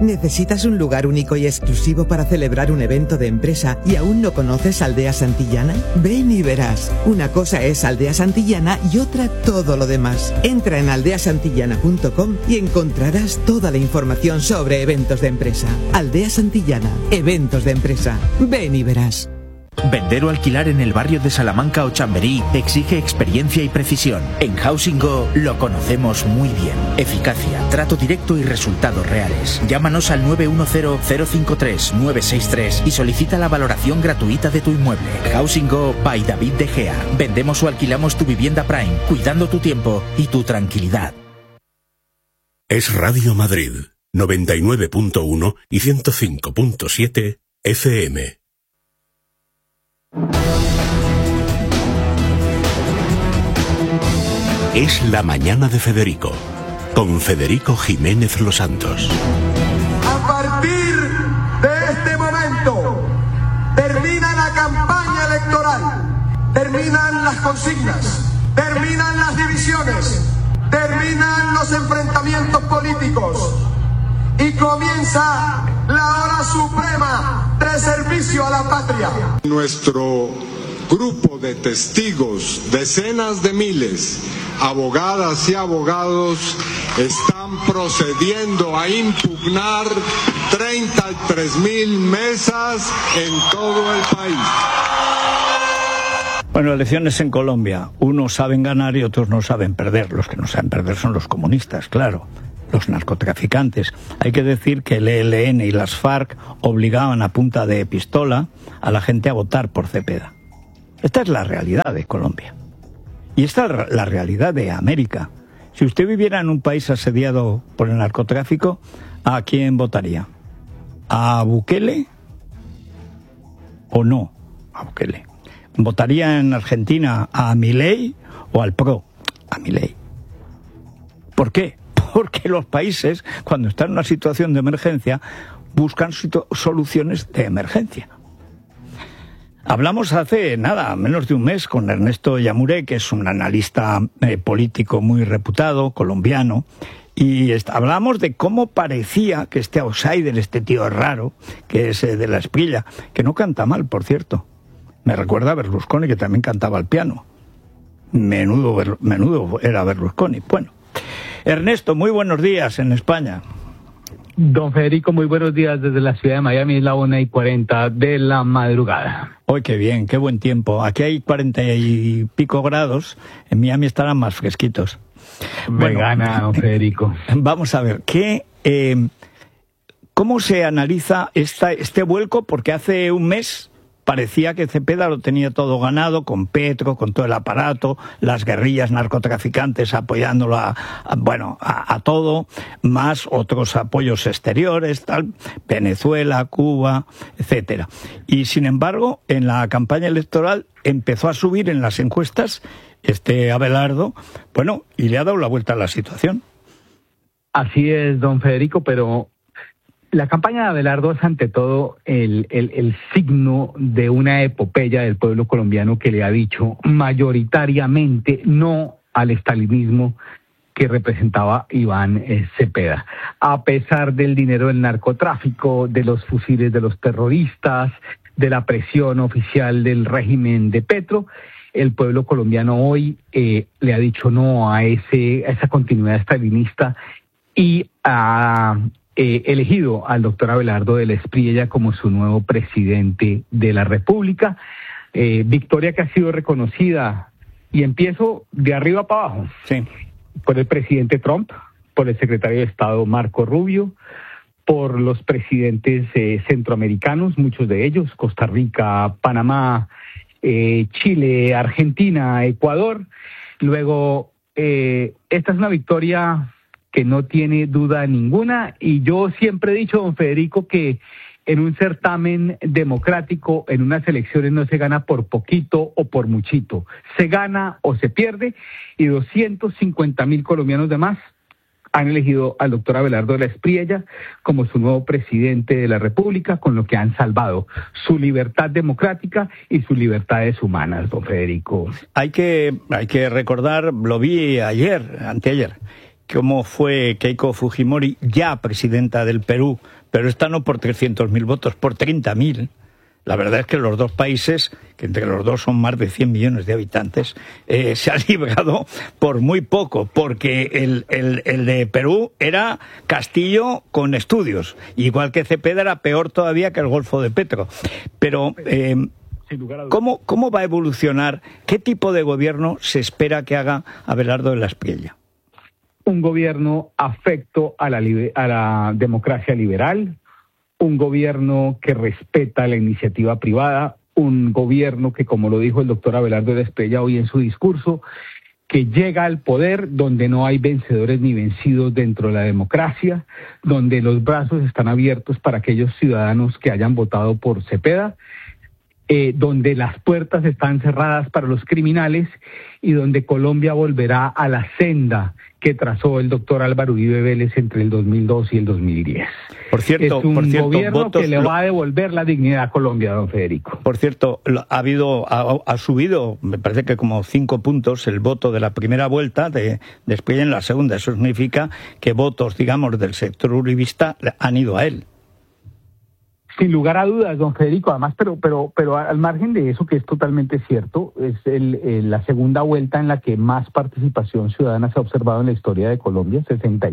¿Necesitas un lugar único y exclusivo para celebrar un evento de empresa y aún no conoces Aldea Santillana? Ven y verás. Una cosa es Aldea Santillana y otra todo lo demás. Entra en aldeasantillana.com y encontrarás toda la información sobre eventos de empresa. Aldea Santillana, eventos de empresa. Ven y verás. Vender o alquilar en el barrio de Salamanca o Chamberí exige experiencia y precisión. En Housing Go lo conocemos muy bien. Eficacia, trato directo y resultados reales. Llámanos al 910-053-963 y solicita la valoración gratuita de tu inmueble. Housing Go by David De Gea. Vendemos o alquilamos tu vivienda Prime, cuidando tu tiempo y tu tranquilidad. Es Radio Madrid, 99.1 y 105.7 FM. Es la mañana de Federico, con Federico Jiménez Los Santos. A partir de este momento, termina la campaña electoral, terminan las consignas, terminan las divisiones, terminan los enfrentamientos políticos y comienza la hora suprema de servicio a la patria. Nuestro grupo de testigos, decenas de miles, abogadas y abogados, están procediendo a impugnar 33.000 mesas en todo el país. Bueno, elecciones en Colombia. Unos saben ganar y otros no saben perder. Los que no saben perder son los comunistas, claro. Los narcotraficantes. Hay que decir que el ELN y las FARC obligaban a punta de pistola a la gente a votar por Cepeda. Esta es la realidad de Colombia. Y esta es la realidad de América. Si usted viviera en un país asediado por el narcotráfico, ¿a quién votaría? ¿A Bukele o no a Bukele? ¿Votaría en Argentina a Milei o al PRO? A Milei. ¿Por qué? Porque los países, cuando están en una situación de emergencia, buscan soluciones de emergencia. Hablamos hace menos de un mes, con Ernesto Yamure, que es un analista político muy reputado, colombiano, y hablamos de cómo parecía que este outsider, este tío raro, que es de la Esprilla, que no canta mal, por cierto. Me recuerda a Berlusconi, que también cantaba al piano. Menudo era Berlusconi. Bueno. Ernesto, muy buenos días en España. Don Federico, muy buenos días desde la ciudad de Miami, es la 1:40 de la madrugada. ¡Uy, qué bien, qué buen tiempo! Aquí hay 40 y pico grados, en Miami estarán más fresquitos. Me gana, don Federico. Vamos a ver, ¿cómo se analiza este vuelco? Porque hace un mes parecía que Cepeda lo tenía todo ganado, con Petro, con todo el aparato, las guerrillas narcotraficantes apoyándolo a todo, más otros apoyos exteriores, tal, Venezuela, Cuba, etcétera. Y sin embargo, en la campaña electoral empezó a subir en las encuestas Abelardo, y le ha dado la vuelta a la situación. Así es, don Federico, pero la campaña de Abelardo es ante todo el signo de una epopeya del pueblo colombiano que le ha dicho mayoritariamente no al estalinismo que representaba Iván Cepeda. A pesar del dinero del narcotráfico, de los fusiles de los terroristas, de la presión oficial del régimen de Petro, el pueblo colombiano hoy le ha dicho no a esa continuidad estalinista y ha elegido al doctor Abelardo de la Espriella como su nuevo presidente de la República. Victoria que ha sido reconocida, y empiezo de arriba para abajo, sí, por el presidente Trump, por el secretario de Estado Marco Rubio, por los presidentes centroamericanos, muchos de ellos, Costa Rica, Panamá, Chile, Argentina, Ecuador. Luego, esta es una victoria que no tiene duda ninguna, y yo siempre he dicho, don Federico, que en un certamen democrático, en unas elecciones no se gana por poquito o por muchito, se gana o se pierde, y 250.000 colombianos de más han elegido al doctor Abelardo de la Espriella como su nuevo presidente de la República, con lo que han salvado su libertad democrática y sus libertades humanas, don Federico. Hay que recordar, lo vi anteayer, cómo fue Keiko Fujimori, ya presidenta del Perú, pero esta no por 300.000 votos, por 30.000. La verdad es que los dos países, que entre los dos son más de 100 millones de habitantes, se han librado por muy poco, porque el de Perú era Castillo con estudios, igual que Cepeda era peor todavía que el Golfo de Petro. Pero ¿cómo va a evolucionar? ¿Qué tipo de gobierno se espera que haga Abelardo de la Espriella? Un gobierno afecto a la democracia liberal, un gobierno que respeta la iniciativa privada, un gobierno que, como lo dijo el doctor Abelardo de la Espriella hoy en su discurso, que llega al poder donde no hay vencedores ni vencidos dentro de la democracia, donde los brazos están abiertos para aquellos ciudadanos que hayan votado por Cepeda, donde las puertas están cerradas para los criminales y donde Colombia volverá a la senda que trazó el doctor Álvaro Uribe Vélez entre el 2002 y el 2010. Por cierto, es un gobierno que le va a devolver la dignidad a Colombia, don Federico. Por cierto, ha subido, me parece que como 5 puntos el voto de la primera vuelta de Espriella en la segunda. Eso significa que votos, digamos, del sector uribista han ido a él. Sin lugar a dudas, don Federico, además, pero al margen de eso, que es totalmente cierto, es la segunda vuelta en la que más participación ciudadana se ha observado en la historia de Colombia,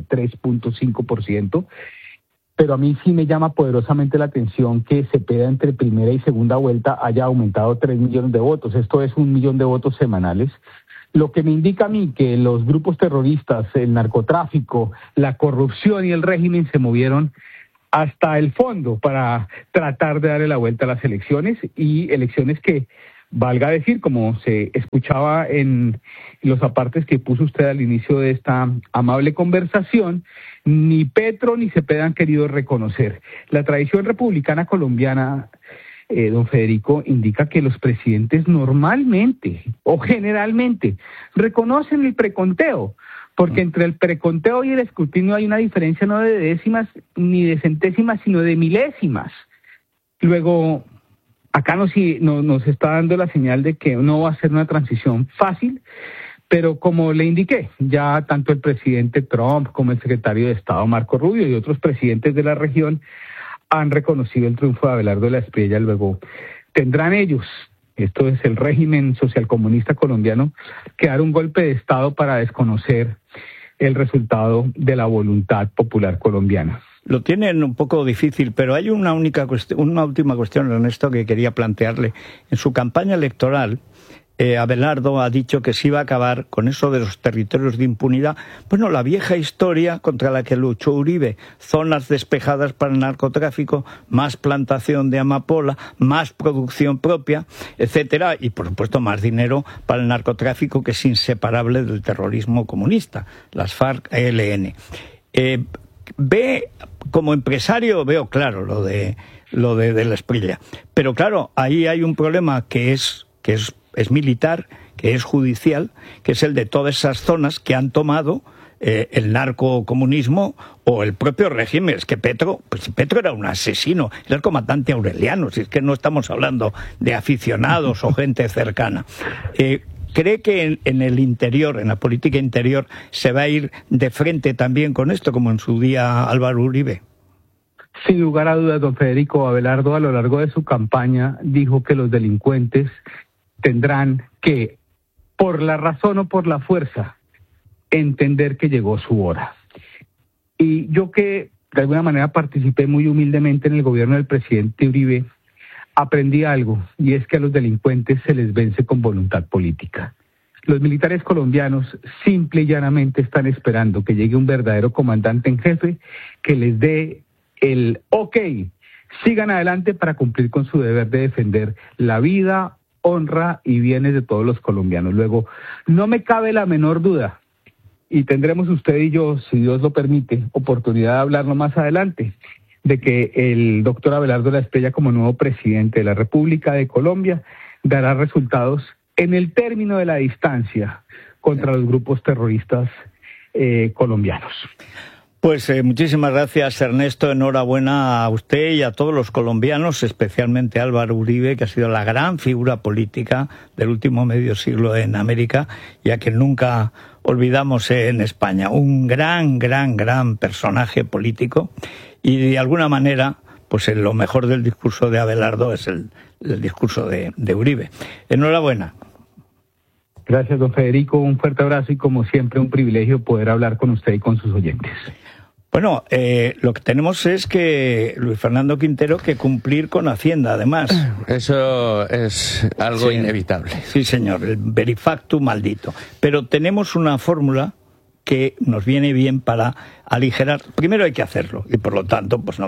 63.5%, pero a mí sí me llama poderosamente la atención que Cepeda entre primera y segunda vuelta haya aumentado 3 millones de votos, esto es 1 millón de votos semanales, lo que me indica a mí que los grupos terroristas, el narcotráfico, la corrupción y el régimen se movieron hasta el fondo para tratar de darle la vuelta a las elecciones, y elecciones que, valga decir, como se escuchaba en los apartes que puso usted al inicio de esta amable conversación, ni Petro ni Cepeda han querido reconocer. La tradición republicana colombiana, don Federico, indica que los presidentes normalmente o generalmente reconocen el preconteo, porque entre el preconteo y el escrutinio hay una diferencia no de décimas ni de centésimas, sino de milésimas. Luego, acá nos está dando la señal de que no va a ser una transición fácil, pero como le indiqué, ya tanto el presidente Trump como el secretario de Estado Marco Rubio y otros presidentes de la región han reconocido el triunfo de Abelardo de la Espriella. Luego tendrán ellos, esto es el régimen socialcomunista colombiano, que dar un golpe de Estado para desconocer el resultado de la voluntad popular colombiana. Lo tienen un poco difícil, pero hay una última cuestión, Ernesto, que quería plantearle. En su campaña electoral, Abelardo ha dicho que se iba a acabar con eso de los territorios de impunidad. Bueno, la vieja historia contra la que luchó Uribe, zonas despejadas para el narcotráfico, más plantación de amapola, más producción propia, etcétera, y por supuesto más dinero para el narcotráfico, que es inseparable del terrorismo comunista, las FARC-ELN. Como empresario veo claro lo de la Espriella, pero claro, ahí hay un problema que es militar, que es judicial, que es el de todas esas zonas que han tomado el narcocomunismo o el propio régimen. Es que Petro era un asesino, era el comandante Aureliano, si es que no estamos hablando de aficionados o gente cercana. ¿Cree que en el interior, en la política interior, se va a ir de frente también con esto, como en su día Álvaro Uribe? Sin lugar a dudas, don Federico, Abelardo a lo largo de su campaña dijo que los delincuentes tendrán que, por la razón o por la fuerza, entender que llegó su hora. Y yo, que de alguna manera participé muy humildemente en el gobierno del presidente Uribe, aprendí algo, y es que a los delincuentes se les vence con voluntad política. Los militares colombianos simple y llanamente están esperando que llegue un verdadero comandante en jefe que les dé el ok, sigan adelante para cumplir con su deber de defender la vida, honra y bienes de todos los colombianos. Luego, no me cabe la menor duda, y tendremos usted y yo, si Dios lo permite, oportunidad de hablarlo más adelante, de que el doctor Abelardo de la Espriella, como nuevo presidente de la República de Colombia, dará resultados en el término de la distancia contra los grupos terroristas colombianos. Pues muchísimas gracias, Ernesto. Enhorabuena a usted y a todos los colombianos, especialmente a Álvaro Uribe, que ha sido la gran figura política del último medio siglo en América y a quien nunca olvidamos en España. Un gran personaje político y de alguna manera, pues lo mejor del discurso de Abelardo es el discurso de Uribe. Enhorabuena. Gracias, don Federico. Un fuerte abrazo y, como siempre, un privilegio poder hablar con usted y con sus oyentes. Bueno, lo que tenemos es que, Luis Fernando Quintero, que cumplir con Hacienda, además. Eso es algo inevitable. Sí, señor, el verifactu maldito. Pero tenemos una fórmula que nos viene bien para aligerar. Primero hay que hacerlo, y por lo tanto, pues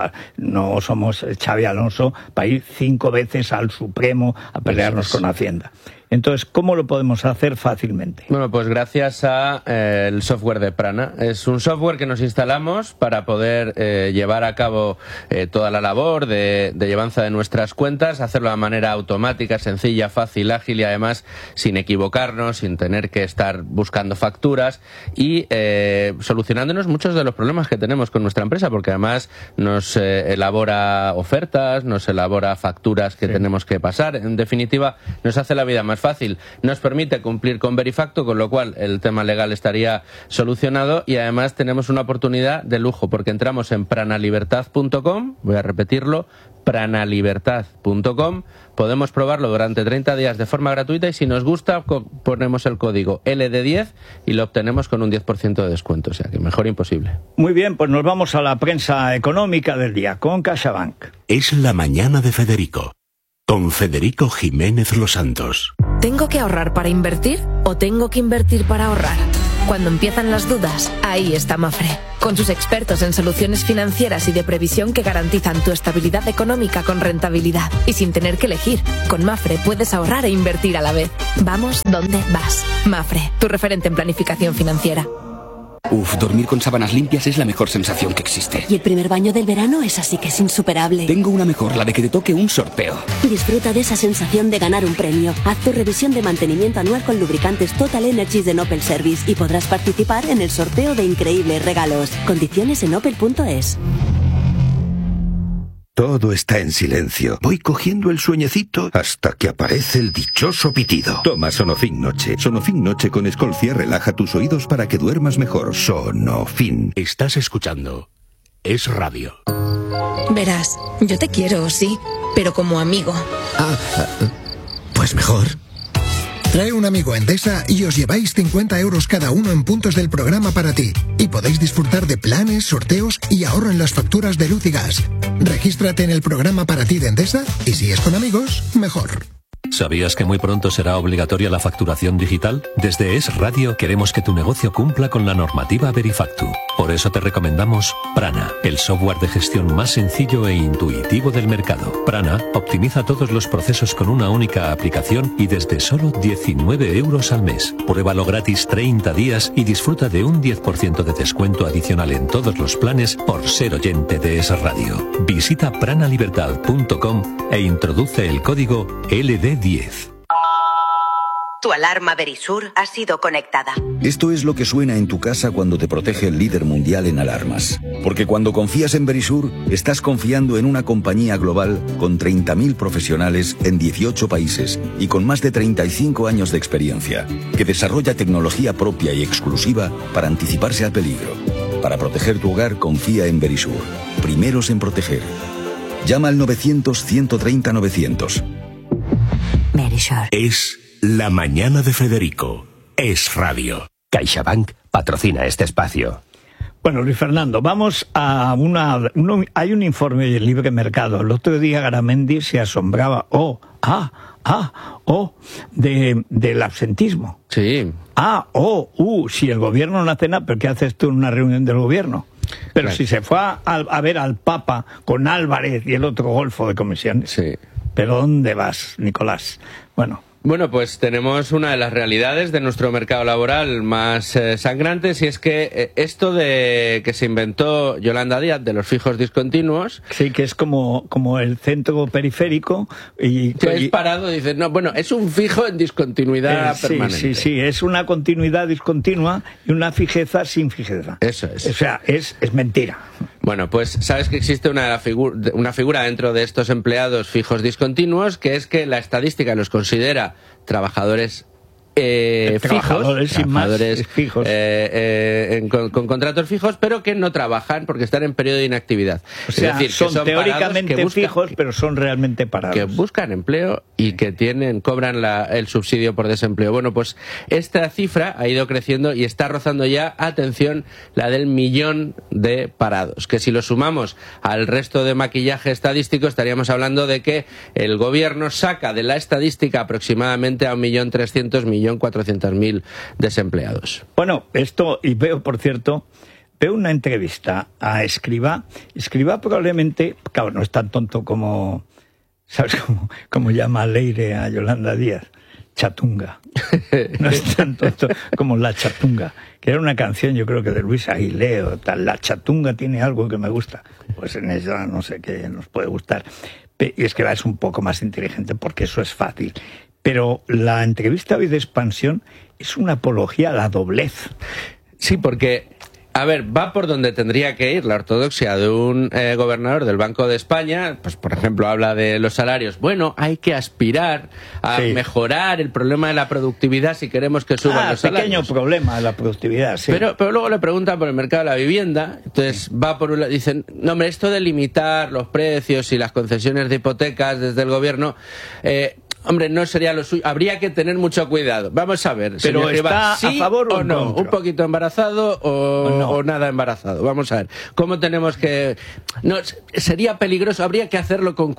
no somos Xavi Alonso para ir 5 veces al Supremo a pelearnos con Hacienda. Entonces, ¿cómo lo podemos hacer fácilmente? Bueno, pues gracias a el software de Prana. Es un software que nos instalamos para poder llevar a cabo toda la labor de llevanza de nuestras cuentas, hacerlo de manera automática, sencilla, fácil, ágil y además sin equivocarnos, sin tener que estar buscando facturas y solucionándonos muchos de los problemas que tenemos con nuestra empresa, porque además nos elabora ofertas, nos elabora facturas que tenemos que pasar. En definitiva, nos hace la vida más fácil, nos permite cumplir con Verifacto, con lo cual el tema legal estaría solucionado y además tenemos una oportunidad de lujo porque entramos en pranalibertad.com, voy a repetirlo, pranalibertad.com, podemos probarlo durante 30 días de forma gratuita y si nos gusta ponemos el código LD10 y lo obtenemos con un 10% de descuento, o sea que mejor imposible. Muy bien, pues nos vamos a la prensa económica del día con CaixaBank. Es la mañana de Federico, con Federico Jiménez Los Santos. ¿Tengo que ahorrar para invertir o tengo que invertir para ahorrar? Cuando empiezan las dudas, ahí está Mafre, con sus expertos en soluciones financieras y de previsión que garantizan tu estabilidad económica con rentabilidad y sin tener que elegir. Con Mafre puedes ahorrar e invertir a la vez. Vamos donde vas. Mafre, tu referente en planificación financiera. Dormir con sábanas limpias es la mejor sensación que existe. Y el primer baño del verano es así que es insuperable. Tengo una mejor, la de que te toque un sorteo. Disfruta de esa sensación de ganar un premio. Haz tu revisión de mantenimiento anual con lubricantes Total Energies de Opel Service y podrás participar en el sorteo de increíbles regalos. Condiciones en opel.es. Todo está en silencio. Voy cogiendo el sueñecito hasta que aparece el dichoso pitido. Toma Sonofin Noche. Sonofin Noche con Escolcia relaja tus oídos para que duermas mejor. Sonofin. Estás escuchando Es Radio. Verás, yo te quiero, sí, pero como amigo. Pues mejor. Trae un amigo a Endesa y os lleváis 50 euros cada uno en puntos del programa para ti. Y podéis disfrutar de planes, sorteos y ahorro en las facturas de luz y gas. Regístrate en el programa para ti de Endesa y si es con amigos, mejor. ¿Sabías que muy pronto será obligatoria la facturación digital? Desde Es Radio queremos que tu negocio cumpla con la normativa Verifactu. Por eso te recomendamos Prana, el software de gestión más sencillo e intuitivo del mercado. Prana optimiza todos los procesos con una única aplicación y desde solo 19 euros al mes. Pruébalo gratis 30 días y disfruta de un 10% de descuento adicional en todos los planes por ser oyente de Es Radio. Visita pranalibertad.com e introduce el código LD10. Tu alarma Verisur ha sido conectada. Esto es lo que suena en tu casa cuando te protege el líder mundial en alarmas. Porque cuando confías en Verisur, estás confiando en una compañía global con 30.000 profesionales en 18 países y con más de 35 años de experiencia, que desarrolla tecnología propia y exclusiva para anticiparse al peligro. Para proteger tu hogar, confía en Verisur. Primeros en proteger. Llama al 900-130-900. Verisur. Es la mañana de Federico. Es Radio. CaixaBank patrocina este espacio. Bueno, Luis Fernando, vamos a hay un informe del Libre Mercado. El otro día Garamendi se asombraba. Del absentismo. Sí. Si el gobierno no hace nada, ¿pero qué haces tú en una reunión del gobierno? Pero claro. Si se fue a ver al Papa con Álvarez y el otro golfo de comisiones. Sí. ¿Pero dónde vas, Nicolás? Bueno, Bueno, pues tenemos una de las realidades de nuestro mercado laboral más sangrantes, y es que esto de que se inventó Yolanda Díaz de los fijos discontinuos... Sí, que es como el centro periférico y... Que es parado, dices, no, bueno, es un fijo en discontinuidad permanente. Sí, es una continuidad discontinua y una fijeza sin fijeza. Eso es. O sea, es mentira. Bueno, pues sabes que existe una figura dentro de estos empleados fijos discontinuos, que es que la estadística los considera trabajadores fijos con contratos fijos, pero que no trabajan porque están en periodo de inactividad. O sea, es decir, son que son teóricamente fijos, pero son realmente parados. Que buscan empleo y que cobran el subsidio por desempleo. Bueno, pues esta cifra ha ido creciendo y está rozando ya, atención, la del 1 millón de parados. Que si lo sumamos al resto de maquillaje estadístico, estaríamos hablando de que el gobierno saca de la estadística aproximadamente a 1.300.000, 1.400.000 desempleados. Bueno, y veo, por cierto, una entrevista a Escrivá. Escrivá probablemente, claro, no es tan tonto como, ¿sabes cómo llama Leire a Yolanda Díaz? Chatunga. No es tan tonto como La Chatunga, que era una canción, yo creo que de Luis Aguilé o tal. La Chatunga tiene algo que me gusta. Pues en ella no sé qué nos puede gustar. Y Escrivá es un poco más inteligente porque eso es fácil. Pero la entrevista hoy de Expansión es una apología a la doblez. Sí, porque, a ver, va por donde tendría que ir la ortodoxia de un gobernador del Banco de España. Pues, por ejemplo, habla de los salarios. Bueno, hay que aspirar a mejorar el problema de la productividad si queremos que suban los salarios. Pequeño problema de la productividad, sí. Pero luego le preguntan por el mercado de la vivienda. Entonces va por un lado, dicen, no, hombre, esto de limitar los precios y las concesiones de hipotecas desde el gobierno... hombre, no sería lo suyo. Habría que tener mucho cuidado. Vamos a ver. Pero está ¿sí a favor o no? contra? ¿Un poquito embarazado o nada embarazado? Vamos a ver. ¿Cómo tenemos que...? No, sería peligroso. Habría que hacerlo con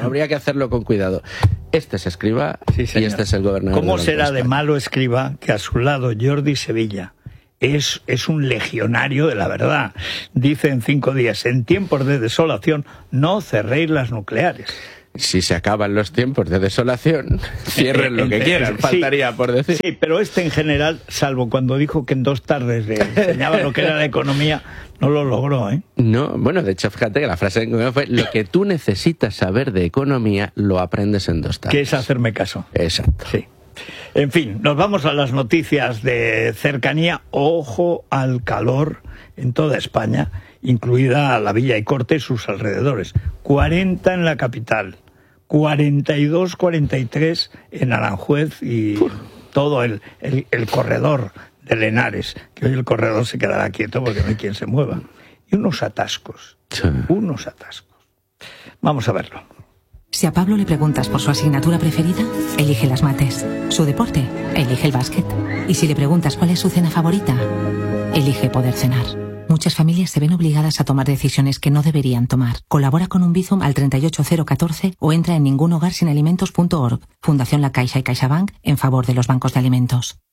cuidado. Este es Escrivá y este es el gobernador. ¿Cómo será de malo Escrivá que a su lado Jordi Sevilla es un legionario de la verdad? Dice en 5 días, en tiempos de desolación, no cerréis las nucleares. Si se acaban los tiempos de desolación, cierren lo que quieran, faltaría por decir. Sí, pero en general, salvo cuando dijo que en 2 tardes le enseñaba lo que era la economía, no lo logró, ¿eh? No, bueno, de hecho, fíjate que la frase fue: lo que tú necesitas saber de economía lo aprendes en 2 tardes. Que es hacerme caso. Exacto. Sí. En fin, nos vamos a las noticias de cercanía. Ojo al calor en toda España, incluida la Villa y Corte y sus alrededores. 40 en la capital, 42, 43 en Aranjuez y todo el corredor de Lenares, que hoy el corredor se quedará quieto porque no hay quien se mueva. Y unos atascos. Vamos a verlo. Si a Pablo le preguntas por su asignatura preferida, elige las mates. Su deporte, elige el básquet. Y si le preguntas cuál es su cena favorita, elige poder cenar. Muchas familias se ven obligadas a tomar decisiones que no deberían tomar. Colabora con un Bizum al 38014 o entra en ningunhogarsinalimentos.org. Fundación La Caixa y CaixaBank en favor de los bancos de alimentos.